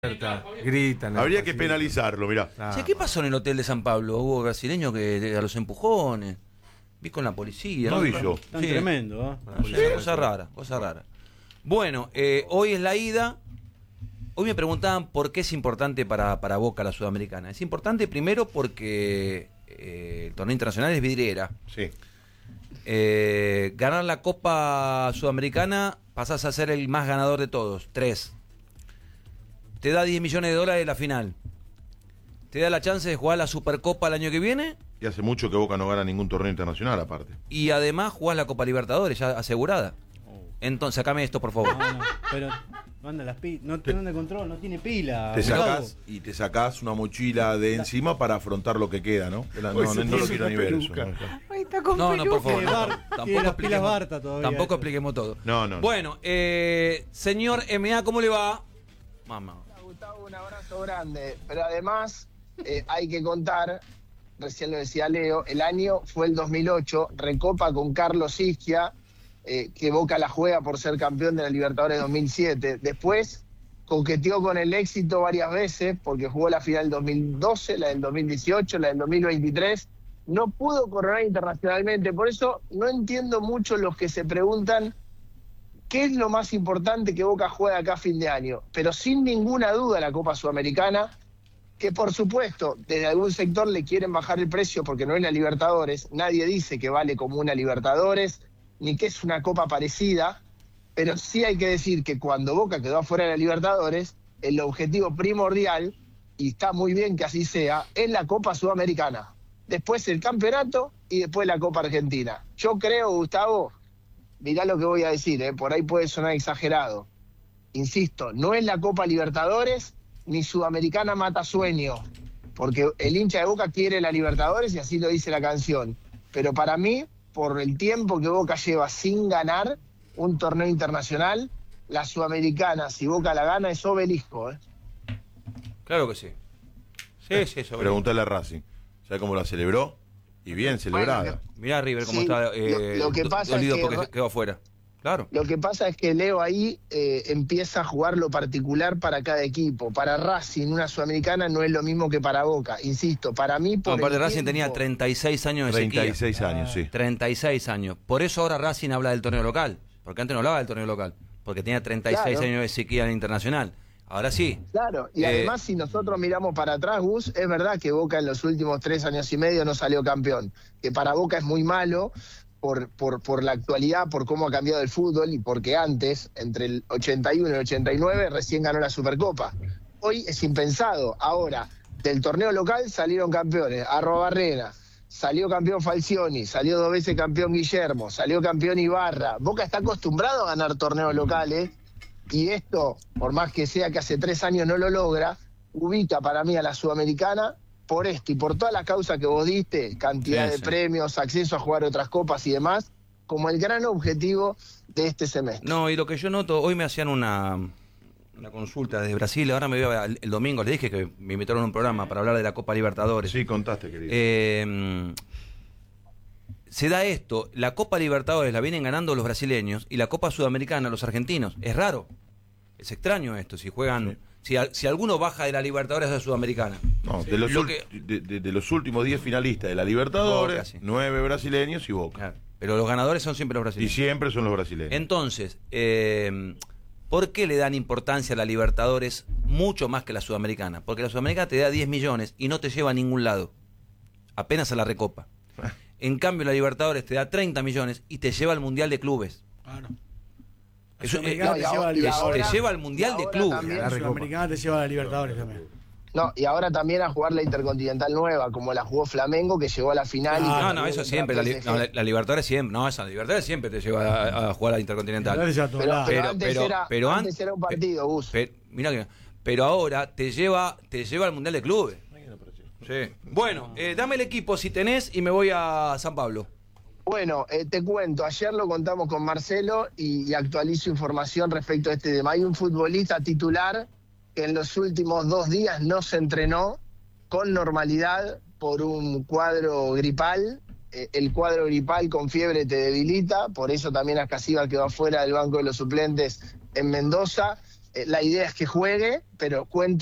Gritan. Habría que penalizarlo, mirá. Che, ¿qué pasó en el hotel de San Pablo? Hubo brasileños que a los empujones. Vi con la policía. No vi yo. Tan tremendo, Sí, cosa rara, cosa rara. Bueno, hoy es la ida. Hoy me preguntaban por qué es importante para Boca la Sudamericana. Es importante primero porque el torneo internacional es vidriera. Sí. Ganar la Copa Sudamericana pasás a ser el más ganador de todos. 3. Te da 10 millones de dólares la final. Te da la chance de jugar la Supercopa el año que viene. Y hace mucho que Boca no gana ningún torneo internacional aparte. Y además jugás la Copa Libertadores ya asegurada. Entonces, sacame esto, por favor. No, pero manda las pilas, no tiene control, no tiene pila. Te sacás una mochila de encima para afrontar lo que queda, ¿no? No lo quiero ni ver eso. Ay, está con No, por favor. Tiene las pilas Barta todavía. Tampoco expliquemos todo. No. Bueno, señor MA, ¿cómo le va? Mamá. Gustavo, un abrazo grande. Pero además, hay que contar, recién lo decía Leo, el año fue el 2008, Recopa con Carlos Isquia, que Boca la juega por ser campeón de la Libertadores 2007. Después coqueteó con el éxito varias veces, porque jugó la final del 2012, la del 2018, la del 2023. No pudo coronar internacionalmente. Por eso no entiendo mucho los que se preguntan qué es lo más importante que Boca juega acá a fin de año. Pero sin ninguna duda la Copa Sudamericana, que por supuesto desde algún sector le quieren bajar el precio porque no es la Libertadores. Nadie dice que vale como una Libertadores, ni que es una copa parecida, pero sí hay que decir que cuando Boca quedó afuera de la Libertadores, el objetivo primordial, y está muy bien que así sea, es la Copa Sudamericana. Después el campeonato y después la Copa Argentina. Yo creo, Gustavo, mirá lo que voy a decir, por ahí puede sonar exagerado. Insisto, no es la Copa Libertadores ni Sudamericana mata sueño, porque el hincha de Boca quiere la Libertadores y así lo dice la canción. Pero para mí, por el tiempo que Boca lleva sin ganar un torneo internacional, la Sudamericana, si Boca la gana, es obelisco. Claro que sí. Sí, obelisco. Pregúntale a Racing. ¿Sabe cómo la celebró? Y bien celebrada. Bueno, Mirá River cómo sí, está lo que pasa dolido es que porque quedó afuera. Claro. Lo que pasa es que Leo ahí empieza a jugar lo particular para cada equipo. Para Racing, una Sudamericana no es lo mismo que para Boca. Insisto, para mí... Aparte Racing tenía 36 años de sequía. 36 años, sí. 36 años. Por eso ahora Racing habla del torneo local. Porque antes no hablaba del torneo local. Porque tenía 36 años de sequía en el internacional. Ahora sí. Claro, y además si nosotros miramos para atrás, Gus, es verdad que Boca en los últimos 3 años y medio no salió campeón. Que para Boca es muy malo por la actualidad, por cómo ha cambiado el fútbol y porque antes, entre el 81 y el 89, recién ganó la Supercopa. Hoy es impensado. Ahora, del torneo local salieron campeones. Arrobarrena, salió campeón Falcioni, salió 2 veces campeón Guillermo, salió campeón Ibarra. Boca está acostumbrado a ganar torneos locales y esto, por más que sea que hace 3 años no lo logra, ubica para mí a la Sudamericana por esto y por todas las causas que vos diste, cantidad de premios, acceso a jugar otras copas y demás, como el gran objetivo de este semestre. No, y lo que yo noto, hoy me hacían una consulta desde Brasil, ahora me voy a, el domingo, les dije que me invitaron a un programa para hablar de la Copa Libertadores. Sí, contaste, querido. Se da esto, la Copa Libertadores la vienen ganando los brasileños y la Copa Sudamericana los argentinos. Es raro, es extraño esto, si juegan... Sí. Si alguno baja de la Libertadores a la Sudamericana. No, de los últimos 10 finalistas de la Libertadores, Boca, 9 brasileños y Boca. Claro, pero los ganadores son siempre los brasileños. Y siempre son los brasileños. Entonces, ¿por qué le dan importancia a la Libertadores mucho más que la Sudamericana? Porque la Sudamericana te da 10 millones y no te lleva a ningún lado. Apenas a la Recopa. En cambio, la Libertadores te da 30 millones y te lleva al Mundial de Clubes. Claro. Te lleva al Mundial de Clubes. La Sudamericana te lleva a la Libertadores también. No, y ahora también a jugar la Intercontinental nueva, como la jugó Flamengo, que llegó a la final. No, eso siempre. La Libertadores siempre. No, esa Libertadores siempre te lleva a jugar a la Intercontinental. Pero antes era un partido, Gus. Pero ahora te lleva al Mundial de Clubes. Sí. Bueno, dame el equipo si tenés y me voy a San Pablo. Bueno, te cuento, ayer lo contamos con Marcelo y actualizo información respecto a este tema. Hay un futbolista titular que en los últimos 2 días no se entrenó con normalidad por un cuadro gripal. El cuadro gripal con fiebre te debilita, por eso también Ascasíbal quedó afuera del banco de los suplentes en Mendoza. La idea es que juegue, pero cuento